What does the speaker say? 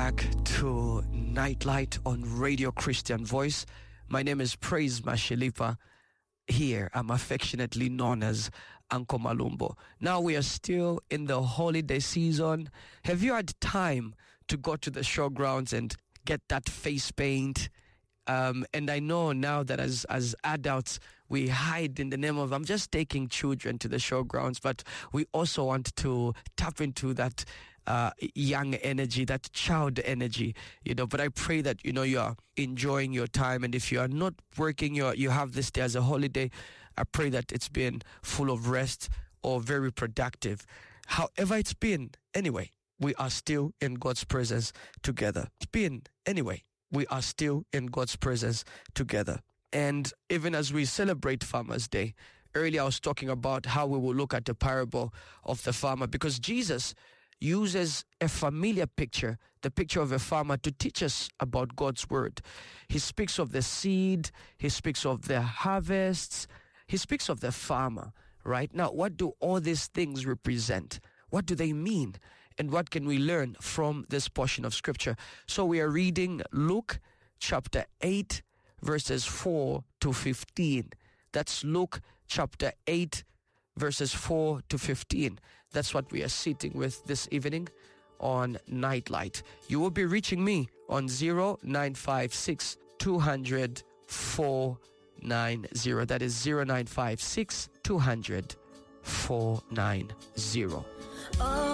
back to Nightlight on Radio Christian Voice. My name is Praise Mashilipa. Here, I'm affectionately known as Uncle Malumbo. Now we are still in the holiday season. Have you had time to go to the showgrounds and get that face paint? And I know now that as adults, we hide in the name of, I'm just taking children to the showgrounds, but we also want to tap into that young energy, that child energy, but I pray that, you are enjoying your time. And if you are not working, you have this day as a holiday, I pray that it's been full of rest or very productive. However it's been, anyway, we are still in God's presence together. We are still in God's presence together. And even as we celebrate Farmers' Day, earlier I was talking about how we will look at the parable of the farmer, because Jesus uses a familiar picture, the picture of a farmer, to teach us about God's word. He speaks of the seed, he speaks of the harvests, he speaks of the farmer, right? Now, what do all these things represent? What do they mean? And what can we learn from this portion of scripture? So we are reading Luke chapter 8, verses 4 to 15. That's Luke chapter 8, verses 4 to 15. That's what we are sitting with this evening on Nightlight. You will be reaching me on 0956 200 490. That is 0956 200 490.